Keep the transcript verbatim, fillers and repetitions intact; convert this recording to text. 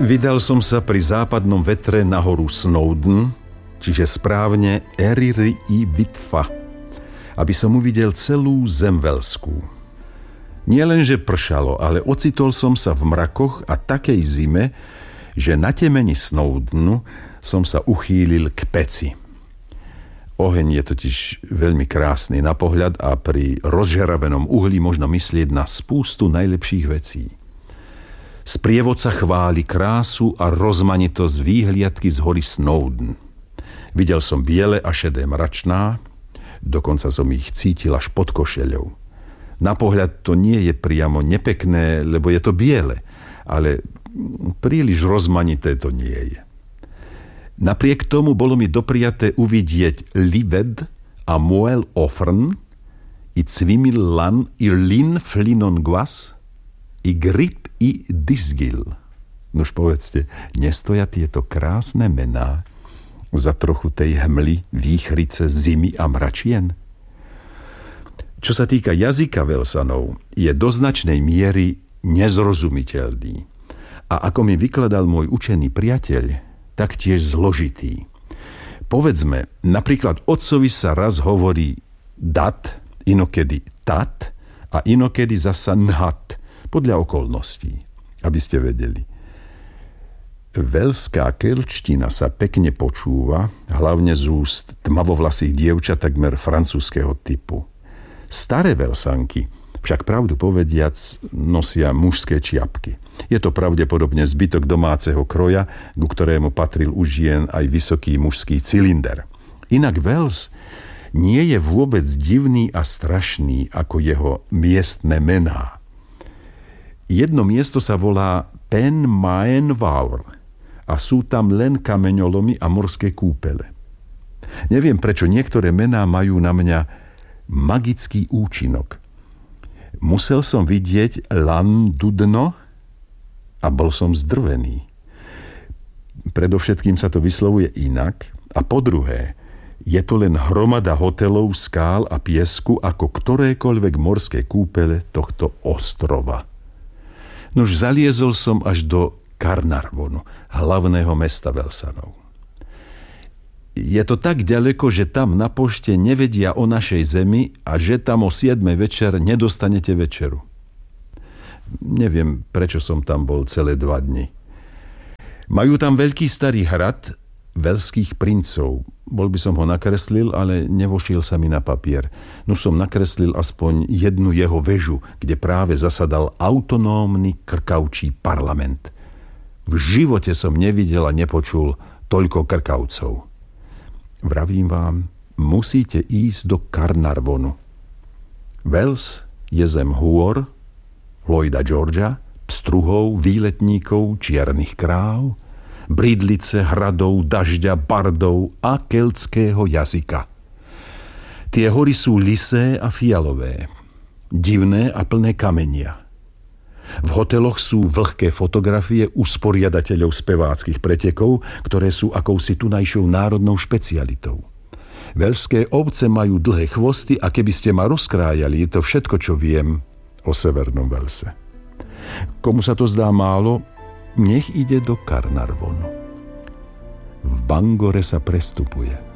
Vydal som sa pri západnom vetre na horu Snowdon, čiže správne Eryri i Witfa, aby som uvidel celú zem Velskú. Nie len, že pršalo, ale ocitol som sa v mrakoch a takej zime, že na temeni Snowdonu som sa uchýlil k peci. Oheň je totiž veľmi krásny na pohľad a pri rozžeravenom uhlí možno myslieť na spústu najlepších vecí. Sprievodca chváli krásu a rozmanitosť výhliadky z hory Snowdon. Videl som biele a šedé mračná, dokonca som ich cítil až pod košeľou. Na pohľad to nie je priamo nepekné, lebo je to biele, ale príliš rozmanité to nie je. Napriek tomu bolo mi dopriaté uvidieť Lived a Moel Offrn, i Cvimil Lan, i Lin Flinon Gwas, i Grip, i Disgil. Nož povedzte, nestoja tieto krásne mená za trochu tej hmly, výchrice, zimy a mračien? Čo sa týka jazyka Velsanov, je do značnej miery nezrozumiteľný. A ako mi vykladal môj učený priateľ, taktiež zložitý. Povedzme, napríklad otcovi sa raz hovorí dat, inokedy tat a inokedy zasa nhat, podľa okolností, aby ste vedeli. Velská keľčtina sa pekne počúva, hlavne z úst tmavovlasých dievčat takmer francúzskeho typu. Staré Velsanky však pravdu povediac nosia mužské čiapky. Je to pravdepodobne zbytok domáceho kroja, ku ktorému patril u žien aj vysoký mužský cylinder. Inak Wels nie je vôbec divný a strašný ako jeho miestne mená. Jedno miesto sa volá Pen Maen Vaur a sú tam len kameňolomy a morské kúpele. Neviem, prečo niektoré mená majú na mňa magický účinok. Musel som vidieť Lan Dudno a bol som zdrvený. Predovšetkým sa to vyslovuje inak a po druhé, je to len hromada hotelov, skál a piesku ako ktorékoľvek morské kúpele tohto ostrova. Nož zaliezol som až do Carnarvonu, hlavného mesta Velsanov. Je to tak ďaleko, že tam na pošte nevedia o našej zemi a že tam o siedmej večer nedostanete večeru. Neviem, prečo som tam bol celé dva dni. Majú tam veľký starý hrad velských princov. Bol by som ho nakreslil, ale nevošiel sa mi na papier. No som nakreslil aspoň jednu jeho väžu, kde práve zasadal autonómny krkavčí parlament. V živote som nevidel a nepočul toľko krkavcov. Vravím vám, musíte ísť do Carnarvonu. Wels je zem hôr, Lloyda Georgia, pstruhov, výletníkov, čiernych kráv, bridlice, hradov, dažďa, bardov a keltského jazyka. Tie hory sú lisé a fialové, divné a plné kamenia. V hoteloch sú vlhké fotografie usporiadateľov speváckych pretekov, ktoré sú akousi tunajšou národnou špecialitou. Velské ovce majú dlhé chvosty a keby ste ma rozkrájali, je to všetko, čo viem o severnom Velse. Komu sa to zdá málo, nech ide do Carnarvonu. V Bangore sa prestupuje.